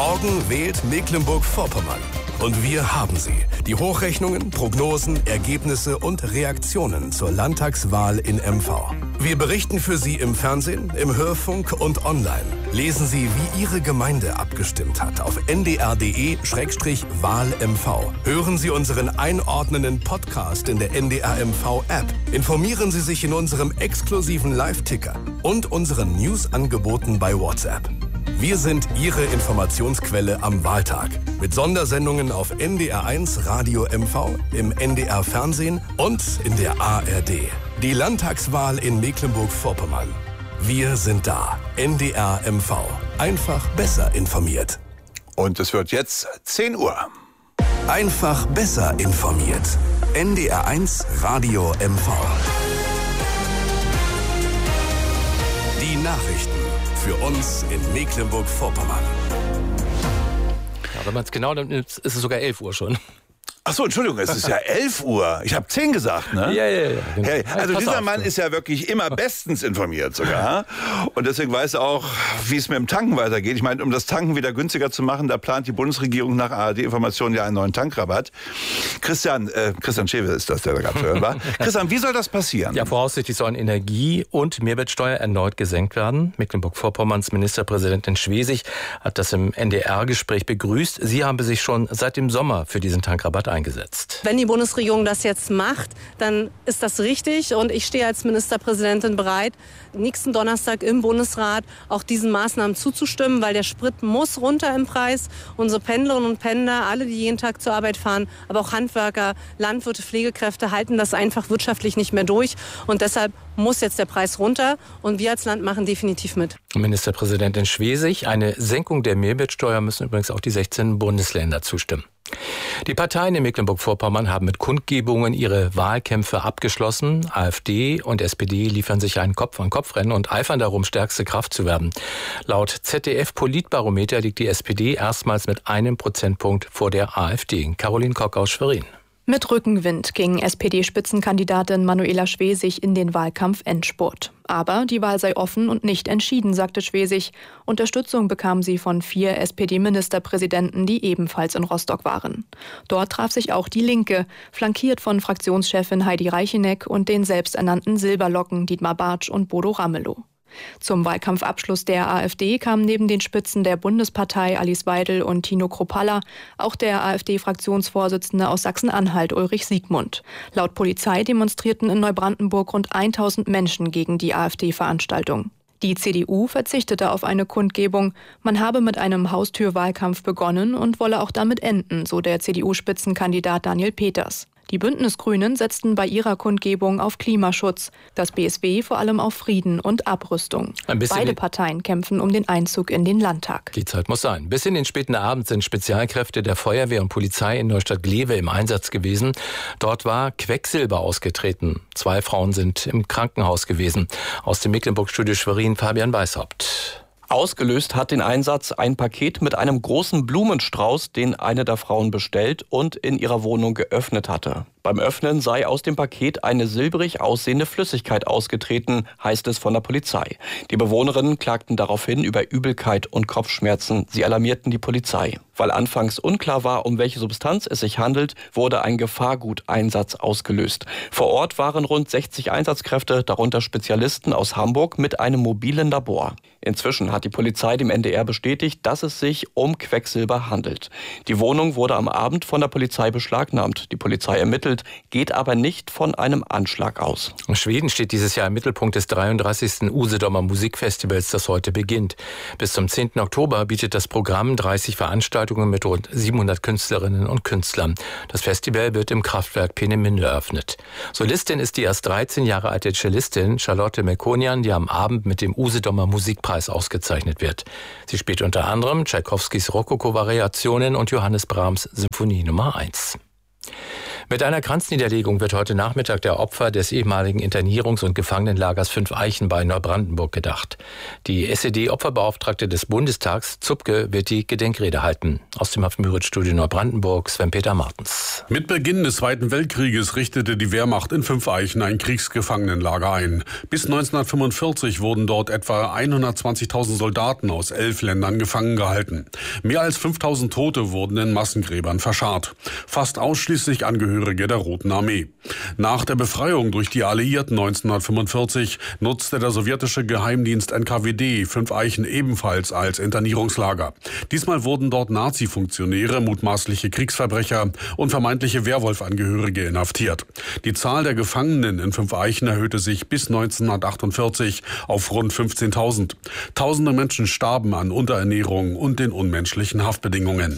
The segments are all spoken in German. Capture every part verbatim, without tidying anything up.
Morgen wählt Mecklenburg-Vorpommern. Und wir haben sie. Die Hochrechnungen, Prognosen, Ergebnisse und Reaktionen zur Landtagswahl in M V. Wir berichten für Sie im Fernsehen, im Hörfunk und online. Lesen Sie, wie Ihre Gemeinde abgestimmt hat auf n d r punkt d e slash wahl m v. Hören Sie unseren einordnenden Podcast in der N D R M V-App. Informieren Sie sich in unserem exklusiven Live-Ticker und unseren News-Angeboten bei WhatsApp. Wir sind Ihre Informationsquelle am Wahltag. Mit Sondersendungen auf N D R eins Radio M V, im N D R Fernsehen und in der A R D. Die Landtagswahl in Mecklenburg-Vorpommern. Wir sind da. N D R M V. Einfach besser informiert. Und es wird jetzt zehn Uhr. Einfach besser informiert. N D R eins Radio M V. Die Nachrichten für uns in Mecklenburg-Vorpommern. Ja, wenn man es genau nimmt, ist es sogar elf Uhr schon. Ach so, Entschuldigung, es ist ja elf Uhr. Ich habe zehn gesagt, ne? Ja, ja, ja. Genau. Hey, also ja, dieser auf, Mann ja. ist ja wirklich immer bestens informiert sogar. Und deswegen weiß er auch, wie es mit dem Tanken weitergeht. Ich meine, um das Tanken wieder günstiger zu machen, da plant die Bundesregierung nach A R D-Informationen ja einen neuen Tankrabatt. Christian, äh, Christian Schewe ist das, der da gerade zu hören war. Christian, wie soll das passieren? Ja, voraussichtlich sollen Energie- und Mehrwertsteuer erneut gesenkt werden. Mecklenburg-Vorpommerns Ministerpräsidentin Schwesig hat das im N D R-Gespräch begrüßt. Sie habe sich schon seit dem Sommer für diesen Tankrabatt eingesetzt. Wenn die Bundesregierung das jetzt macht, dann ist das richtig und ich stehe als Ministerpräsidentin bereit, nächsten Donnerstag im Bundesrat auch diesen Maßnahmen zuzustimmen, weil der Sprit muss runter im Preis. Unsere Pendlerinnen und Pendler, alle, die jeden Tag zur Arbeit fahren, aber auch Handwerker, Landwirte, Pflegekräfte halten das einfach wirtschaftlich nicht mehr durch und deshalb muss jetzt der Preis runter und wir als Land machen definitiv mit. Ministerpräsidentin Schwesig, eine Senkung der Mehrwertsteuer müssen übrigens auch die sechzehn Bundesländer zustimmen. Die Parteien in Mecklenburg-Vorpommern haben mit Kundgebungen ihre Wahlkämpfe abgeschlossen. AfD und S P D liefern sich ein Kopf-an-Kopf-Rennen und eifern darum, stärkste Kraft zu werden. Laut Z D F-Politbarometer liegt die S P D erstmals mit einem Prozentpunkt vor der AfD. Caroline Kock aus Schwerin. Mit Rückenwind ging S P D-Spitzenkandidatin Manuela Schwesig in den Wahlkampf-Endspurt. Aber die Wahl sei offen und nicht entschieden, sagte Schwesig. Unterstützung bekam sie von vier S P D-Ministerpräsidenten, die ebenfalls in Rostock waren. Dort traf sich auch die Linke, flankiert von Fraktionschefin Heidi Reicheneck und den selbsternannten Silberlocken Dietmar Bartsch und Bodo Ramelow. Zum Wahlkampfabschluss der AfD kamen neben den Spitzen der Bundespartei Alice Weidel und Tino Kruppalla auch der AfD-Fraktionsvorsitzende aus Sachsen-Anhalt Ulrich Siegmund. Laut Polizei demonstrierten in Neubrandenburg rund tausend Menschen gegen die AfD-Veranstaltung. Die C D U verzichtete auf eine Kundgebung. Man habe mit einem Haustürwahlkampf begonnen und wolle auch damit enden, so der C D U-Spitzenkandidat Daniel Peters. Die Bündnisgrünen setzten bei ihrer Kundgebung auf Klimaschutz, das B S W vor allem auf Frieden und Abrüstung. Beide Parteien kämpfen um den Einzug in den Landtag. Die Zeit muss sein. Bis in den späten Abend sind Spezialkräfte der Feuerwehr und Polizei in Neustadt-Glewe im Einsatz gewesen. Dort war Quecksilber ausgetreten. Zwei Frauen sind im Krankenhaus gewesen. Aus dem Mecklenburg-Studio Schwerin Fabian Weishaupt. Ausgelöst hat den Einsatz ein Paket mit einem großen Blumenstrauß, den eine der Frauen bestellt und in ihrer Wohnung geöffnet hatte. Beim Öffnen sei aus dem Paket eine silbrig aussehende Flüssigkeit ausgetreten, heißt es von der Polizei. Die Bewohnerinnen klagten daraufhin über Übelkeit und Kopfschmerzen. Sie alarmierten die Polizei. Weil anfangs unklar war, um welche Substanz es sich handelt, wurde ein Gefahrguteinsatz ausgelöst. Vor Ort waren rund sechzig Einsatzkräfte, darunter Spezialisten aus Hamburg mit einem mobilen Labor. Inzwischen hat die Polizei dem N D R bestätigt, dass es sich um Quecksilber handelt. Die Wohnung wurde am Abend von der Polizei beschlagnahmt. Die Polizei ermittelt, geht aber nicht von einem Anschlag aus. Schweden steht dieses Jahr im Mittelpunkt des dreiunddreißigsten Usedomer Musikfestivals, das heute beginnt. Bis zum zehnten Oktober bietet das Programm dreißig Veranstaltungen mit rund siebenhundert Künstlerinnen und Künstlern. Das Festival wird im Kraftwerk Peenemünde eröffnet. Solistin ist die erst dreizehn Jahre alte Cellistin Charlotte Melkonian, die am Abend mit dem Usedomer Musikpreis ausgezeichnet wird. Sie spielt unter anderem Tschaikowskis Rokoko-Variationen und Johannes Brahms Symphonie Nummer eins. Mit einer Kranzniederlegung wird heute Nachmittag der Opfer des ehemaligen Internierungs- und Gefangenenlagers Fünf-Eichen bei Neubrandenburg gedacht. Die S E D-Opferbeauftragte des Bundestags, Zupke, wird die Gedenkrede halten. Aus dem Hafenmüritz-Studio Neubrandenburg, Sven-Peter Martens. Mit Beginn des Zweiten Weltkrieges richtete die Wehrmacht in Fünf-Eichen ein Kriegsgefangenenlager ein. Bis neunzehnhundertfünfundvierzig wurden dort etwa hundertzwanzigtausend Soldaten aus elf Ländern gefangen gehalten. Mehr als fünftausend Tote wurden in Massengräbern verscharrt. Fast ausschließlich Angehörige der Roten Armee. Nach der Befreiung durch die Alliierten neunzehnhundertfünfundvierzig nutzte der sowjetische Geheimdienst N K W D Fünf-Eichen ebenfalls als Internierungslager. Diesmal wurden dort Nazi-Funktionäre, mutmaßliche Kriegsverbrecher und vermeintliche Wehrwolf-Angehörige inhaftiert. Die Zahl der Gefangenen in Fünf-Eichen erhöhte sich bis neunzehnhundertachtundvierzig auf rund fünfzehntausend. Tausende Menschen starben an Unterernährung und den unmenschlichen Haftbedingungen.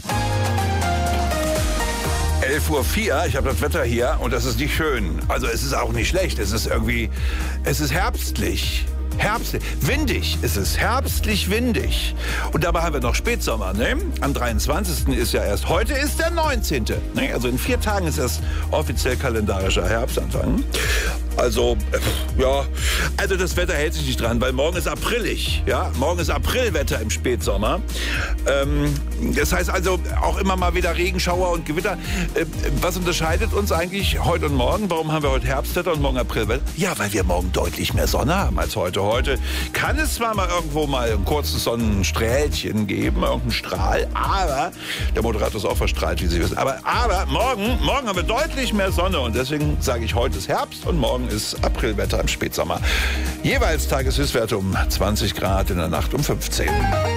elf Uhr vier, ich habe das Wetter hier und das ist nicht schön. Also es ist auch nicht schlecht, es ist irgendwie, es ist herbstlich. Herbstlich, windig ist es, herbstlich windig. Und dabei haben wir noch Spätsommer, ne? Am dreiundzwanzigsten ist ja erst, heute ist der neunzehnte Ne? Also in vier Tagen ist erst offiziell kalendarischer Herbstanfang. Also, äh, ja, also das Wetter hält sich nicht dran, weil morgen ist aprillig, ja? Morgen ist Aprilwetter im Spätsommer. Ähm, das heißt also auch immer mal wieder Regenschauer und Gewitter. Äh, was unterscheidet uns eigentlich heute und morgen? Warum haben wir heute Herbstwetter und morgen Aprilwetter? Ja, weil wir morgen deutlich mehr Sonne haben als heute. Heute kann es zwar mal irgendwo mal ein kurzes Sonnenstrählchen geben, irgendein Strahl, aber der Moderator ist auch verstrahlt, wie Sie wissen. Aber, aber morgen, morgen haben wir deutlich mehr Sonne und deswegen sage ich, heute ist Herbst und morgen ist Aprilwetter im Spätsommer. Jeweils Tageshöchstwerte um zwanzig Grad, in der Nacht um fünfzehn.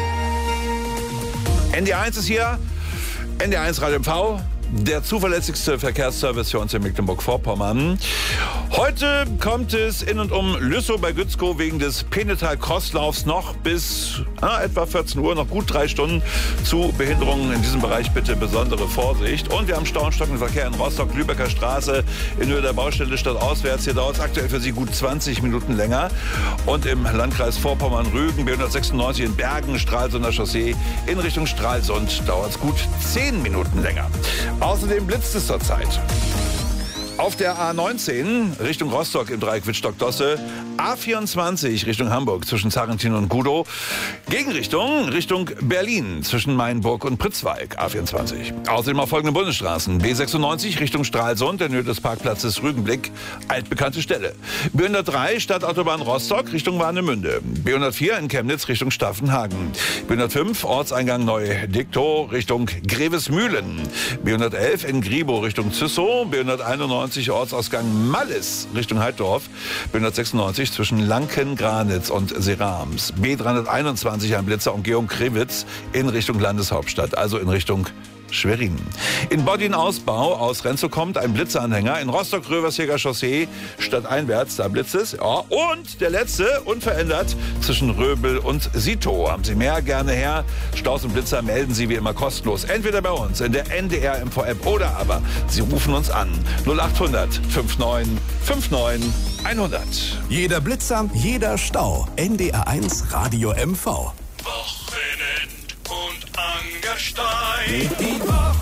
N D R eins ist hier, N D R eins Radio M V. Der zuverlässigste Verkehrsservice für uns in Mecklenburg-Vorpommern. Heute kommt es in und um Lüssow bei Gützkow wegen des Penetal-Crosslaufs noch bis ah, etwa vierzehn Uhr, noch gut drei Stunden zu Behinderungen in diesem Bereich bitte besondere Vorsicht. Und wir haben Stau und stockenden Verkehr in Rostock, Lübecker Straße, in Höhe der Baustelle stadtauswärts. Hier dauert es aktuell für Sie gut zwanzig Minuten länger. Und im Landkreis Vorpommern-Rügen, B hundertsechsundneunzig in Bergen, Stralsunder Chaussee, in Richtung Stralsund dauert es gut zehn Minuten länger. Außerdem blitzt es zurzeit. Auf der A neunzehn Richtung Rostock im Dreieck Wittstock-Dosse, A vierundzwanzig Richtung Hamburg zwischen Zarrentin und Gudow, Gegenrichtung Richtung Berlin zwischen Mainburg und Pritzwalk, A vierundzwanzig. Außerdem auf folgenden Bundesstraßen, B sechsundneunzig Richtung Stralsund, in Höhe des Parkplatzes Rügenblick, altbekannte Stelle. B hundertdrei Stadtautobahn Rostock Richtung Warnemünde, B hundertvier in Chemnitz Richtung Staffenhagen, B hundertfünf Ortseingang Neu-Diktow Richtung Grevesmühlen, B hundertelf in Gribow Richtung Züssow, B hunderteinundneunzig Ortsausgang Mallis Richtung Heiddorf, B hundertsechsundneunzig zwischen Lanken-Granitz und Serams, B dreihunderteinundzwanzig ein Blitzerumgehung Krewitz in Richtung Landeshauptstadt, also in Richtung Schwerin. In Bodin-Ausbau aus Renzow kommt ein Blitzeranhänger. In Rostock-Röversjäger Chaussee stadteinwärts, da blitzt es. Ja. Und der letzte, unverändert, zwischen Röbel und Sito. Haben Sie mehr, gerne her. Staus und Blitzer melden Sie wie immer kostenlos. Entweder bei uns in der N D R M V-App oder aber Sie rufen uns an. null achthundert neunundfünfzig neunundfünfzig hundert. Jeder Blitzer, jeder Stau. N D R eins Radio M V. Wochenend und Angerstein. Die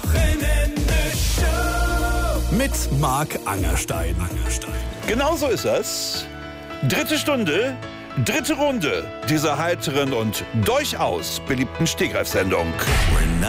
Wochenende-Show. Mit Marc Angerstein. Genau so ist das. Dritte Stunde, dritte Runde dieser heiteren und durchaus beliebten Stegreifsendung.